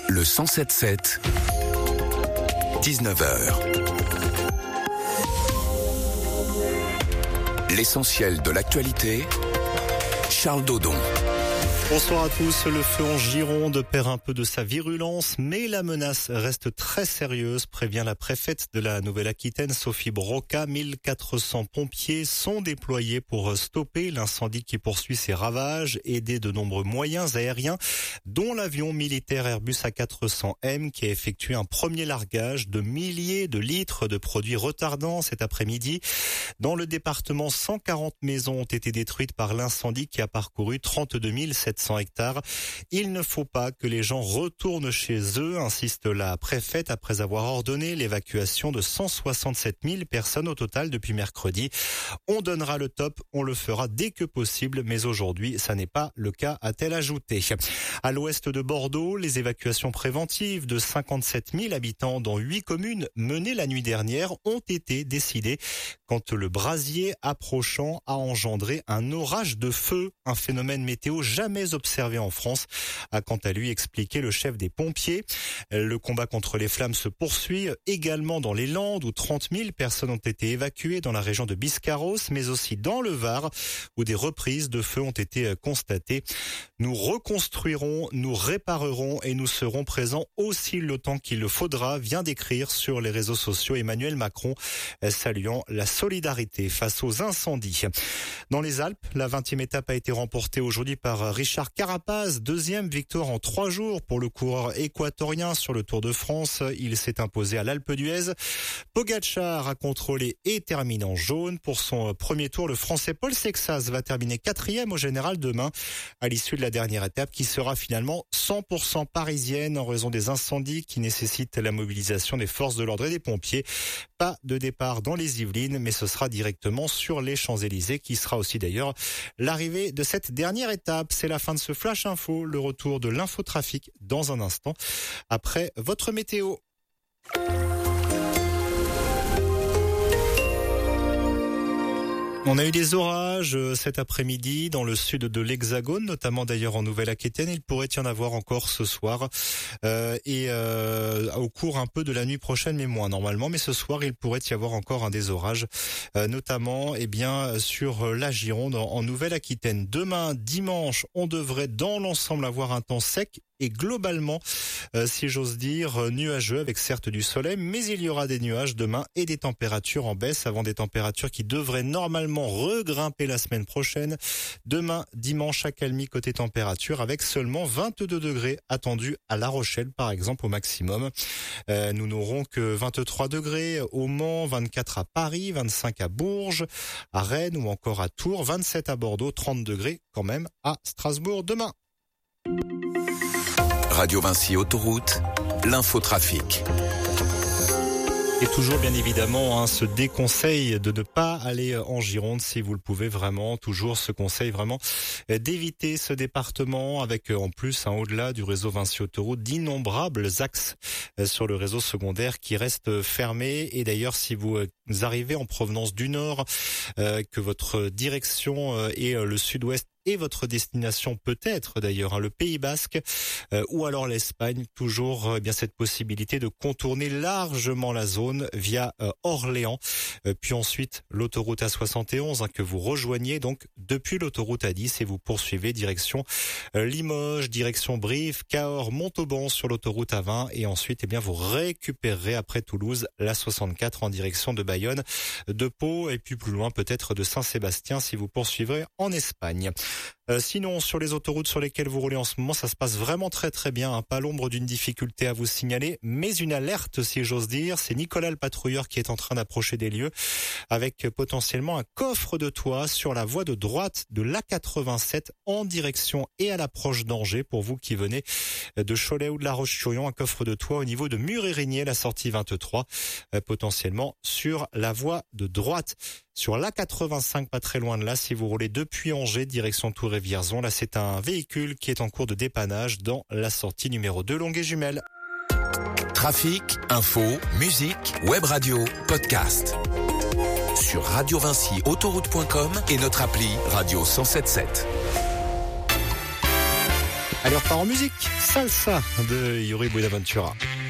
Le 107.7, 19h. L'essentiel de l'actualité, Charles Dodon. Bonsoir à tous. Le feu en Gironde perd un peu de sa virulence, mais la menace reste très sérieuse, prévient la préfète de la Nouvelle-Aquitaine, Sophie Broca. 1400 pompiers sont déployés pour stopper l'incendie qui poursuit ses ravages, aider de nombreux moyens aériens, dont l'avion militaire Airbus A400M qui a effectué un premier largage de milliers de litres de produits retardants cet après-midi. Dans le département, 140 maisons ont été détruites par l'incendie qui a parcouru 32 700 hectares. Il ne faut pas que les gens retournent chez eux, insiste la préfète, après avoir ordonné l'évacuation de 167 000 personnes au total depuis mercredi. On donnera le top, on le fera dès que possible, mais aujourd'hui, ça n'est pas le cas, a-t-elle ajouté. À l'ouest de Bordeaux, les évacuations préventives de 57 000 habitants dans 8 communes menées la nuit dernière ont été décidées quand le brasier approchant a engendré un orage de feu, un phénomène météo jamais observé en France, a quant à lui expliqué le chef des pompiers. Le combat contre les flammes se poursuit également dans les Landes où 30 000 personnes ont été évacuées, dans la région de Biscarros, mais aussi dans le Var où des reprises de feu ont été constatées. Nous reconstruirons, nous réparerons et nous serons présents aussi le temps qu'il le faudra, vient d'écrire sur les réseaux sociaux Emmanuel Macron, saluant la solidarité face aux incendies. Dans les Alpes, la 20e étape a été remportée aujourd'hui par Richard Carapaz, deuxième victoire en 3 jours pour le coureur équatorien sur le Tour de France. Il s'est imposé à l'Alpe d'Huez. Pogačar a contrôlé et termine en jaune. Pour son premier tour, le Français Paul Sexas va terminer 4e au général demain à l'issue de la dernière étape qui sera finalement 100% parisienne en raison des incendies qui nécessitent la mobilisation des forces de l'ordre et des pompiers. Pas de départ dans les Yvelines, mais ce sera directement sur les Champs-Élysées qui sera aussi d'ailleurs l'arrivée de cette dernière étape. C'est la fin de ce Flash Info, le retour de l'infotrafic dans un instant après votre météo. On a eu des orages cet après-midi dans le sud de l'Hexagone, notamment d'ailleurs en Nouvelle-Aquitaine. Il pourrait y en avoir encore ce soir au cours un peu de la nuit prochaine, mais moins normalement. Mais ce soir, il pourrait y avoir encore des orages, notamment sur la Gironde en Nouvelle-Aquitaine. Demain, dimanche, on devrait dans l'ensemble avoir un temps sec et globalement, si j'ose dire, nuageux avec certes du soleil, mais il y aura des nuages demain et des températures en baisse avant des températures qui devraient normalement regrimper la semaine prochaine. Demain, dimanche, accalmie côté température avec seulement 22 degrés attendus à La Rochelle, par exemple, au maximum. Nous n'aurons que 23 degrés au Mans, 24 à Paris, 25 à Bourges, à Rennes ou encore à Tours, 27 à Bordeaux, 30 degrés quand même à Strasbourg demain. Radio Vinci Autoroute, l'infotrafic. Et toujours bien évidemment ce déconseil de ne pas aller en Gironde si vous le pouvez vraiment, toujours ce conseil vraiment d'éviter ce département avec en plus au-delà du réseau Vinci Autoroute d'innombrables axes sur le réseau secondaire qui restent fermés. Et d'ailleurs si vous arrivez en provenance du nord, que votre direction est le sud-ouest et votre destination peut-être d'ailleurs le Pays Basque ou alors l'Espagne, toujours cette possibilité de contourner largement la zone via Orléans, puis ensuite l'autoroute A71 que vous rejoignez donc depuis l'autoroute A10 et vous poursuivez direction Limoges, direction Brive, Cahors, Montauban sur l'autoroute A20 et ensuite vous récupérerez après Toulouse la 64 en direction de Bayonne, de Pau et puis plus loin peut-être de Saint-Sébastien si vous poursuivrez en Espagne. Sinon, sur les autoroutes sur lesquelles vous roulez en ce moment, ça se passe vraiment très très bien. Pas l'ombre d'une difficulté à vous signaler, mais une alerte si j'ose dire. C'est Nicolas le patrouilleur qui est en train d'approcher des lieux avec potentiellement un coffre de toit sur la voie de droite de l'A87 en direction et à l'approche d'Angers. Pour vous qui venez de Cholet ou de La Roche-sur-Yon, un coffre de toit au niveau de Mur-et-Rigné, la sortie 23, potentiellement sur la voie de droite. Sur l'A85, pas très loin de là, si vous roulez depuis Angers, direction Tours et Vierzon, là c'est un véhicule qui est en cours de dépannage dans la sortie numéro 2 Longué-Jumelles. Trafic, info, musique, web radio, podcast. Sur radiovinciautoroute.com et notre appli Radio 107.7. Allez, on repart en musique. Salsa de Yuri Buenaventura.